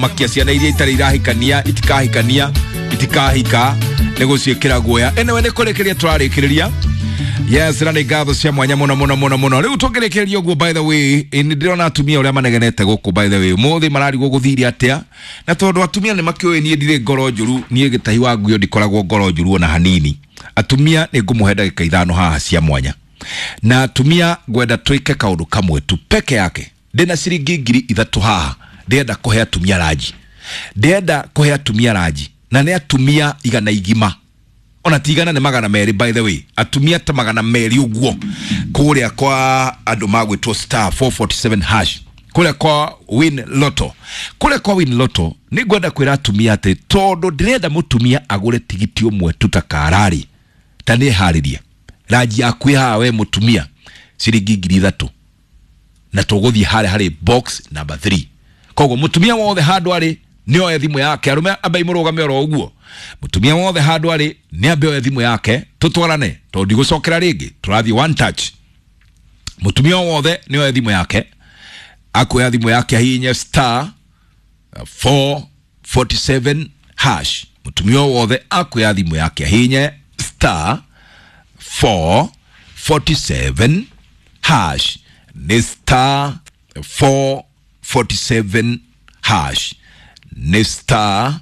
makia ciana iria itari irahikania itikahika neguciikira guoya ene ne kurekeria turarikiria. Yes, rani gatho cia mwanya muno riu tugerekeria uguo. By the way, ni ndirona atumia uria manegenete guku by the way muthi marari guguthiri atia na tondu atumia ni makioe nie ndire ngoro njuru nie gitahi wa nguo ndikoragwo ngoro njuru ona hanini. Atumia ni ngumuhe ndagika 5 haha cia mwanya na atumia gwenda twike kaundu kamwe tu peke yake. Ndina ciringi 3,000 haha ndenda kuhe atumia raji na ne atumia igana igima ona tigana ne magana meri. By the way atumia ta magana meri uguo kuria kwa andu magwitwo star 447 hash kuria kwa win lotto ni gwenda kwira atumia ati tondu ndirenda mutumia agure tigiti umwe tutakarari tani hariria raji yakwi haha we mutumia ciringi 3,000 na tuguthie hari box number 3. Kogo mutumia wothe handu ari nioe thimu yake arume abai murugame oro uguo. Mutumia wothe handu ari ni abe thimu yake tutwarane to ndigocokera ringi turathi one touch. Mutumia wothe nioe thimu yake akoya thimu yake hinya star 447 hash. Mutumia wothe akoya thimu yake hinya star 447 hash ni star 447 hash ni star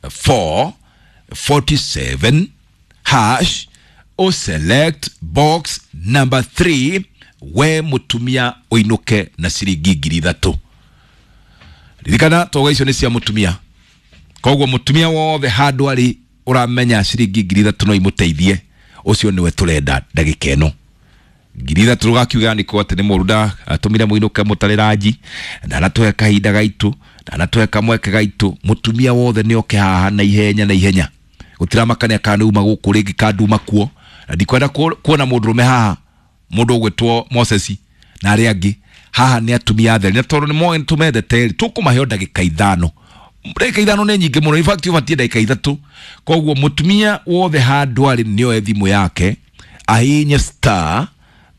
447 hash o select box number 3 we mutumia oinuke na ciringi 3,000. Ririkana toga icio ni cia mutumia. Koguo mutumia wothe handu ari uramenya ciringi 3,000 no imuteithie ucio niwe turenda ndagika eno. 3,000 tugakiuga ni ko atene muruda atumire muinuke mutariraji na anatoe kahinda gaitu na anatoe kamweke gaitu. Mutumia wothe ni oke haha na ihenya gutiramakania kana uma guku ringi kanduma kuo na ndikwenda kuona mundurume haha mundu ugwitwo Moses na ari angi haha ni atumia theri na tondu ni moe tumende teri tukumahe ndagika 5. Ndagika 5 ni nyingi muno, in fact ubatie ndagika 3. Koguo mutumia wothe handu ari nioe thimu yake ahinya star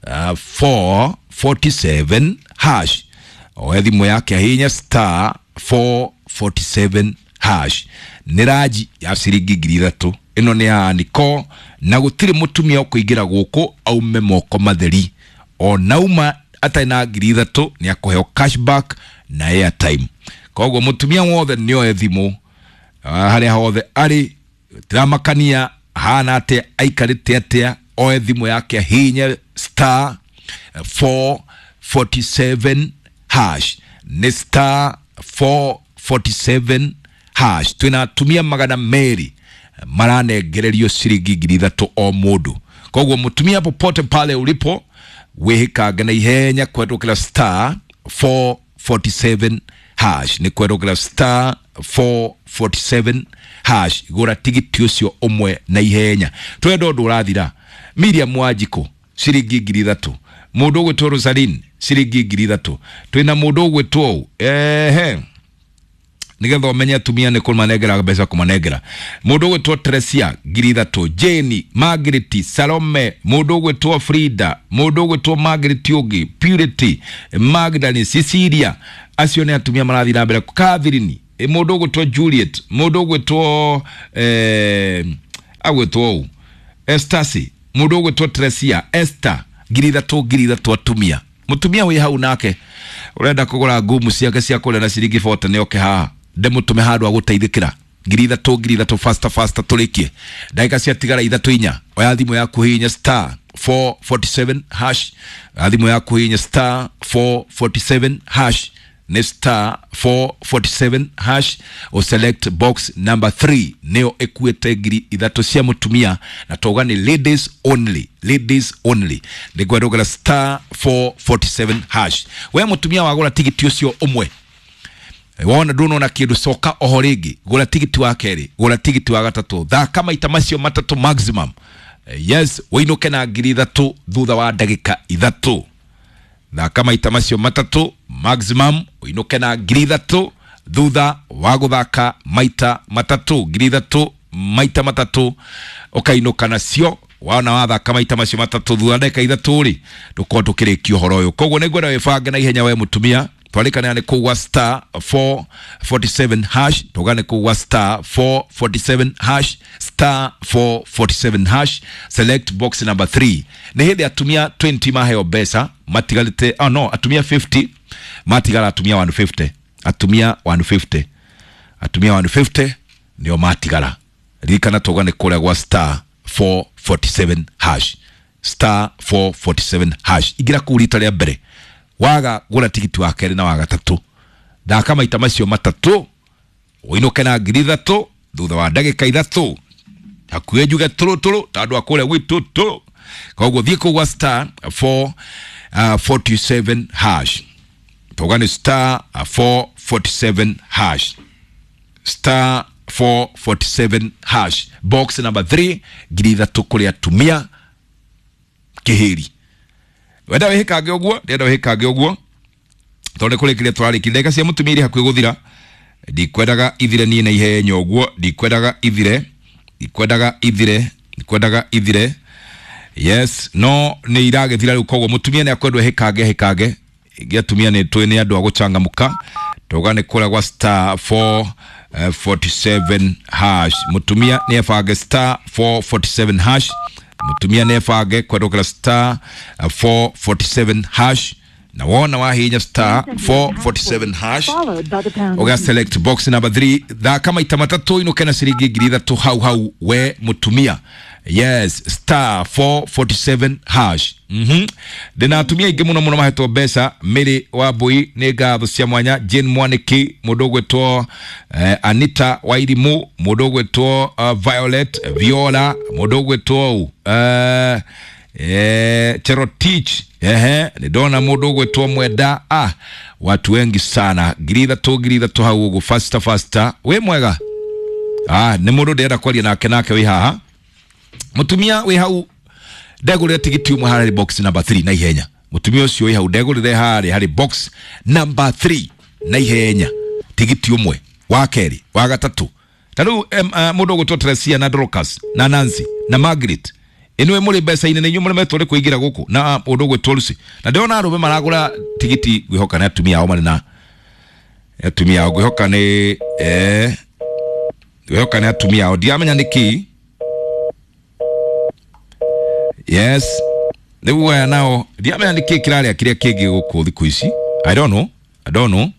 447 hash o thimu yake ahinya star 447 hash niraji ya ciringi 3,000 ino ni aniko na gutire mutumia okuingira guku aume moko matheri o nauma ataina 3,000 ni akoheo cashback na airtime. Koguo mutumia wothe nioe thimu hari hothe ari tiramakania hana ate aikarite atia o thimu yake hinya star 447 hash ni star 447 hash. Tunatumia magana meri maranegererio ciringi 3,000 o mundu. Koguo mutumia popote pale ulipo wihikaga na ihenya kwedokera star 447 hash ni kwedokera star 447 hash gura tigiti ucio umwe na ihenya. Twendo ndurathira Miriam Wanjiko ciringi 3,000. Mundu gwitwo Rosaline ciringi 3,000. Twina mundu gwitwo nigetha umenye atumia ni kumanegera mbeca kumanegera. Mundu gwitwo Teresia 3,000. Jenny, Margaret, Salome, mundu gwitwo Frida, mundu gwitwo Margaret Yogi, Purity, Magdalene, Cecilia. Acio ni atumia marathira mbere. Catherine, mundu gwitwo Juliet, mundu gwitwo agwitwo Estasi, mundu gwitwo Teresia, Esther 3,000 atumia. Mutumia wi hau nake urenda kugura ngumu ciake cia kule na ciringi 40 ni oke haha ndemutume handu aguteithikira 3,000 faster tulikie ndagika cia tigara 3 oya thimu yaku hinya star 447 hash thimu yaku hinya star 447 hash ni star 447 hash o select box number 3 neo equate 3,000 cia mutumia na toga ni ladies only ni gwedogera star 447 hash. We mutumia wagura tigiti ucio umwe wona nduno na kindu soka ohorigi gura tigiti wa keri gura tigiti wa gatatu thaka maita macio matatu maximum. Yes, winuke na 3,000 thutha wa ndagika 3. Thaka maita macio matatu maximum winuke na 3,000 thutha wa guthaka maita matatu 3,000 maita matatu ukainuka nacio wana wathaka maita macio matatu thutha ndagika 3 ri tuko tukirikio horo uyu. Koguo nigwenda wibanga na ihenya we mutumia twalikana ni kuwa star 447 hash tugane kuwa star 447 hash star 447 hash select box number 3 ni hili atumia 20 maheo besa matigalite atumia 50 matigala atumia 150 atumia 150 ndio matigala likana tugane kule kwa star 447 hash star 447 hash igira kulita lya mbere waga gura tigiti wa kere na waga tatu da kama itamacio matatu uinoke na ngiri thatu thutha wa ndagika ithatu hakuye juga turu tandu akule witu tu koguo thie kugwa star 447 hash tugane star 447 hash star 447 hash box number 3 ngiri thatu kuria tumia kihiri wenda wihikage uguo tonde kurekiria twari kindeka cia mutumiri hakwe guthira ndikwendaga ithire nie na ihenya uguo ndikwendaga ithire yes no ni iragethira riu koguo mutumia ni akwendwa hikage giatumia ni twene andu aguchangamuka tugane kura kwa star 447 hash mutumia ni afage star 447 hash mutumia nefage kwendokera star 447 hash na wona wahinya star 447 hash oga select box number 3 da kama itamatatu ino kana siringi ngiri thatu hau we mutumia yes star 447 hash dena tumia ingi muno maheto besa miri wa boy ne gatho cia mwanya Jane Mwaniki mudogo to Anita Wairimu mudogo to Violet Viola mudogo to Cherotich ni dona mudogo to Mweda watu wengi sana giritha to hau ugu faster we mwega ni mudo ndenda kwaria nake wi haha mutumia wi hau ndegurire tigiti umwe hari box number 3 na ihenya mutumia ucio wi hau ndegurire hari box number 3 na ihenya tigiti umwe wa keri wa gatatu taru mudo gutotresia na Dorcas na Nancy na Margaret inwe muri besa ine ne nyumure metore kuigira guku na mudo gwetolusi na ndiona arume maragura tigiti gwihoka na atumia ao mari na atumia ao gwihoka ni gwihoka na atumia ao diamenya niki yes they were now diamenya niki kiraria kiria kingi guku thiku ici I don't know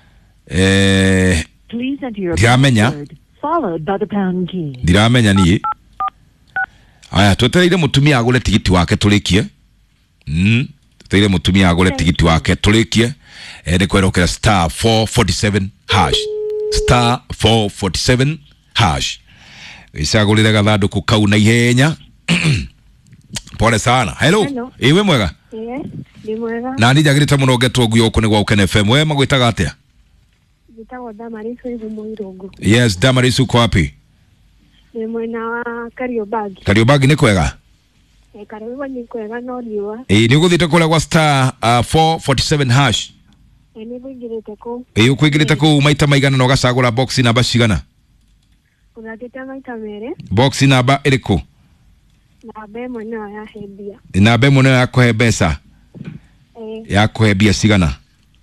please enter your password followed by the pound key diramenya ni aya twetereire mutumia agure tigiti wake tulikie twetereire mutumia agure tigiti wake tulikie ni kwerokera star 447 hash star 447 hash isagulire gathanduku kau na ihenya pole sana hello iwe mwega ni mwega na njagirite muno ngetwo guyo ku ni gwa Ukene FM we magwitaga atia gitago Damarisu ihumo Irungu yes Damarisu kwa wapi ni mwena wa Kariobangi ni kwega Kariobangi ni kwega no liwa ni uguthite kula kwa star 447 hash ni kuingirite ku ukuingirite ku maita maigana no gacagura box namba cigana unateta maita mere box namba iriku namba imwe no ya hebia namba imwe no ya kuhe besa ya kuhe bia cigana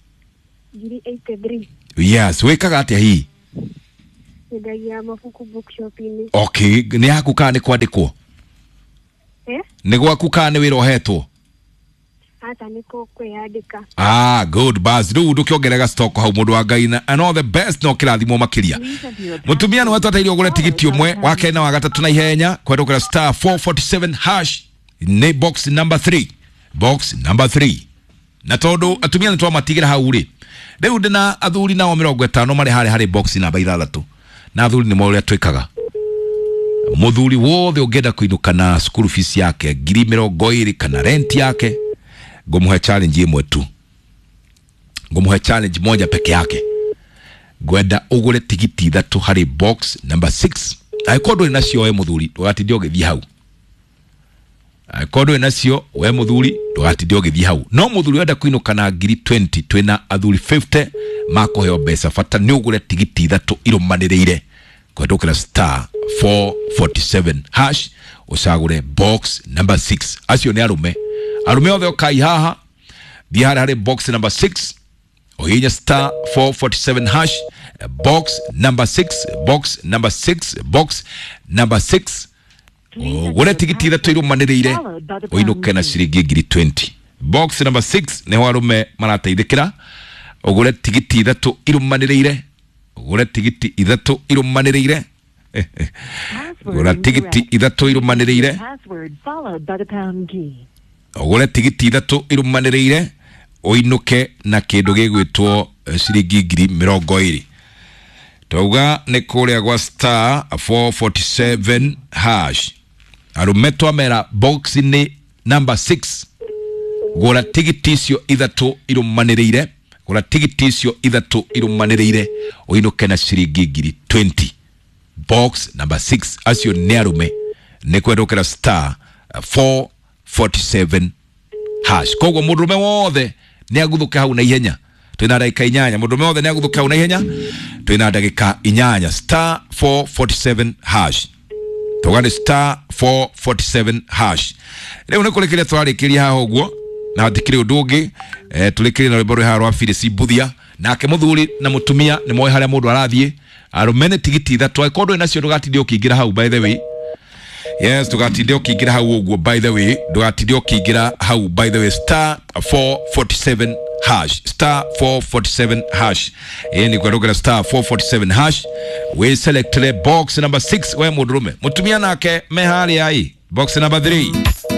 83 yes wekaga atia hii ndagia mafuku bookshop ini okay ni haku ka ni kwandikwo ni gwaku ka ni wira ohetwo hata niko kwandika good buzz ru ndukiongerega stock hau mundu wa Ngai na and all the best no kirathimo makiria mutumia ni watataire ogure tigiti umwe wake na wa gatatu na ihenya kwendokera star 447 hash ni box number 3 na tondu atumia ni twa matigira hau ri riu ndina athuri nao 50 mari hari box number 6 na athuri ni mauria twikaga muthuri wothe ungenda kuinuka na school fees yake 20,000 kana rent yake ngumuhe challenge imwe tu ngumuhe challenge moja peke yake gwenda ugure tigiti ithatu hari box number 6 aikondo inacio we muthuri ndugatidio githii hau aikondo inacio we muthuri ndugatidio githii hau no muthuri wenda kuinuka na 20 twina athuri 50 makoheo besa fata ni ugure tigiti ithatu irumaniriire kwendokera star 447 hash usagure box number 6 acio ni arume othe okai haha thihara hari box number 6 ohinya star 447 hash box number 6 box number 6 box number 6 ugure tigiti ithatu irumaniriire uinuke na ciringi 20 box number 6 neho arume marateithikira ugure tigiti ithatu irumaniriire ugure tigiti ithatu irumaniriire ugure tigiti ithatu irumaniriire ugure tigiti ithatu irumaniriire uinuke na kindu gigwitwo ciringi 20 tauga ni kuria gwa star 447 hash arumetwa mera box ni number 6 gura tigiti cio ithatu irumaniriire gura tigiti cio ithatu irumaniriire uinuke na ciringi 20 box number 6 acio ni arume ni kwendokera star 447 hash koguo mundume wothe ni aguthuke hau na ihenya twina ndagika 8 mundume wothe ni aguthuke hau na ihenya twina ndagika 8 star 447 hash tugane star 447 hash leo ne kulekeria twarikiria haho guo na hatikire udungi tulikiria na rwimbo ha rwa Phyllis Buthia nake muthuri na mutumia ni moe haria mundu arathie arumene tigiti ithatu ikondo inacio ndugatinde ukiingira hau by the way yes ndugatinde ukiingira hau uguo by the way ndugatinde ukiingira hau by the way star 447 hash star 447 hash ni kwa star 447 hash we select box number 6 we mudurume mutumia nake mehali ai box number 3